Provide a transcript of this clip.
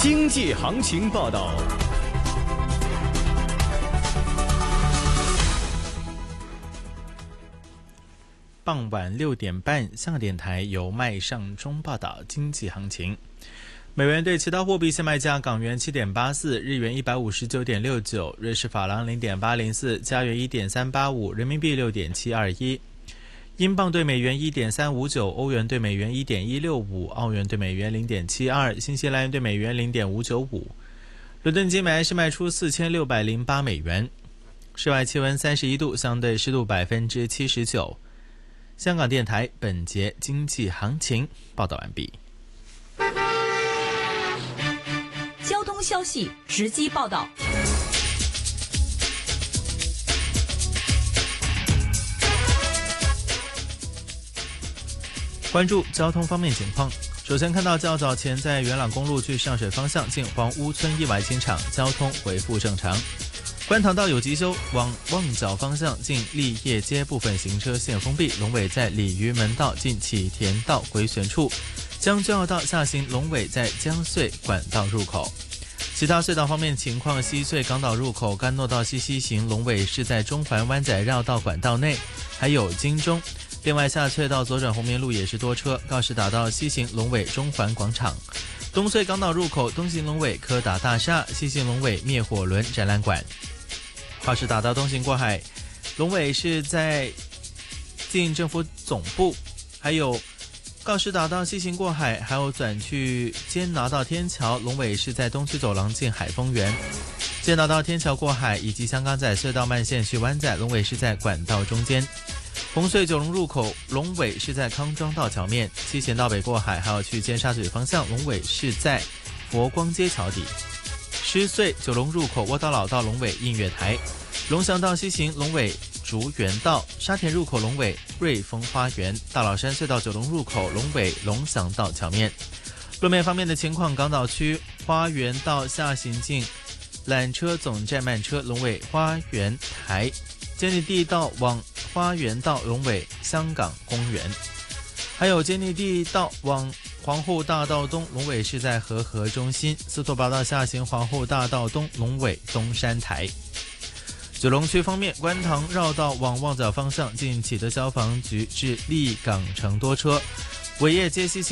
经济行情报道。 傍晚6点半，香港电台由麦尚中报道经济行情。美元对其他货币现卖价：港元7.84，日元159.69，瑞士法郎0.804，加元1.385，人民币6.721。英镑对美元1.359，欧元对美元1.165，澳元对美元0.72，新西兰元对美元0.595。伦敦金每安士卖出4608美元。室外气温31度，相对湿度79%。香港电台本节经济行情报道完毕。 交通消息直击报道。 关注交通方面情况。首先看到较早前在元朗公路去上水方向近黄屋村意外清场，交通恢复正常。观塘道有急修，往旺角方向近立业街部分行车线封闭，龙尾在鲤鱼门道近启田道回旋处，将军澳道下行龙尾在江隧管道入口。其他隧道方面情况，西隧港岛入口干诺道西行龙尾是在中环湾仔绕道管道内，还有金钟。另外下隧道左转红棉路也是多车，告士打道西行龙尾中环广场。东隧港岛入口东行龙尾柯达大厦，西行龙尾灭火轮展览馆。告士打道东行过海，龙尾是在近政府总部，还有告士打道西行过海，还有转去坚拿道天桥，龙尾是在东区走廊近海丰园。坚拿道天桥过海以及香港仔隧道慢线去湾仔，龙尾是在管道中间。红隧九龙入口龙尾是在康庄道桥面，七贤道北过海还有去尖沙咀方向，龙尾是在佛光街桥底。狮隧九龙入口窝道老道龙尾映月台，龙翔道西行龙尾竹园道，沙田入口龙尾瑞丰花园，大老山隧道九龙入口龙尾龙翔道桥面。路面方面的情况，港岛区花园道下行近缆车总站慢车，龙尾花园台，坚尼地道往花园道龙尾香港公园，还有坚尼地道往皇后大道东龙尾是在和合中心，司徒拔道下行皇后大道东龙尾东山台。九龙区方面，观塘绕道往旺角方向近启德消防局至立港城多车，伟业街西行